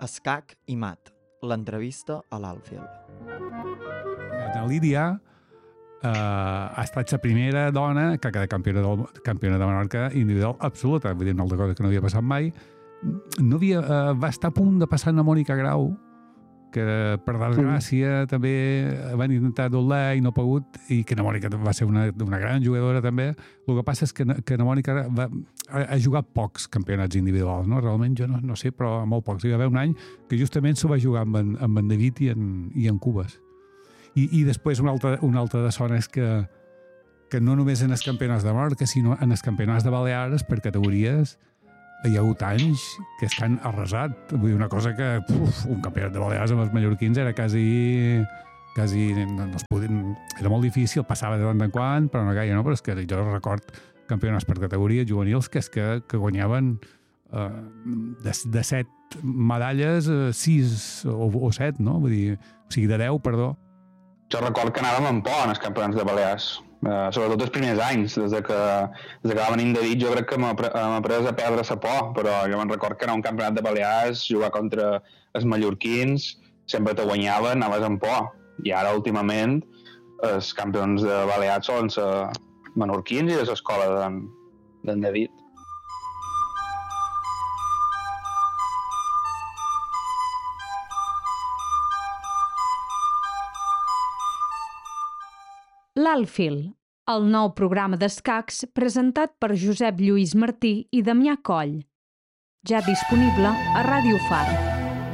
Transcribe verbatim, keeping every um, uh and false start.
Escac i mat. L'entrevista a l'Alfield. La Lídia eh, ha estat la primera dona que ha quedat campiona, del, campiona de Menorca individual absoluta, vull dir, una altra cosa que no havia passat mai. No havia, eh, va estar a punt de passar a Mònica Grau, que per desgràcia mm. també van intentar doblar i no ha pogut, i que na Mònica va ser una, una gran jugadora també. El que passa és que, que na Mònica va, ha, ha jugat pocs campionats individuals, no? Realment jo no, no sé, però molt pocs. Hi va haver un any que justament s'ho va jugar amb en, amb en David i en, i en Cubes. I, i després una altra, una altra de sona és que, que no només en els campionats de Menorca, sinó en els campionats de Balears per categories hi ha hagut anys que es han arrasat. Vull dir, una cosa que uf, un campionat de Balears amb els mallorquins era quasi... quasi no, no es podien, era molt difícil, passava de tant en quant, però no gaire, no? Però és que jo record campionats per categories juvenils que és que, que guanyaven eh, de, de set medalles, eh, sis o, o set, no? Vull dir, o sigui, de deu, perdó. Jo record que anàvem amb por en els campionats de Balears. Uh, sobretot els primers anys, des de que, des de que va venir David, jo crec que m'ha après a perdre la por, però jo me'n record que anar a un campionat de Balears, jugar contra els mallorquins, sempre te guanyaven, anaves amb por. I ara, últimament, els campions de Balears són els menorquins i de l'escola d'en David. L'Alfield, el nou programa d'escacs presentat per Josep Lluís Martí i Damià Coll. Ja disponible a Ràdio Far.